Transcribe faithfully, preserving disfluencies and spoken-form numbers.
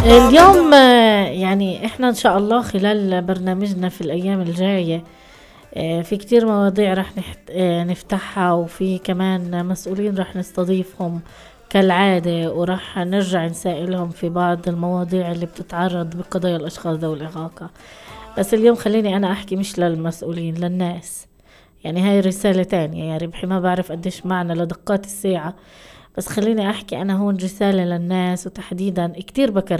اليوم آه، يعني احنا ان شاء الله خلال برنامجنا في الايام الجاية آه، في كتير مواضيع رح نحت- آه، نفتحها، وفي كمان مسؤولين رح نستضيفهم كالعادة، ورح نرجع نسائلهم في بعض المواضيع اللي بتتعرض بقضايا الاشخاص ذوي الاعاقة. بس اليوم خليني انا احكي مش للمسؤولين، للناس. يعني هاي رسالة تانية يا ربحي، ما بعرف قديش معنى لدقات الساعة، بس خليني احكي انا هون رسالة للناس، وتحديدا كتير بكرر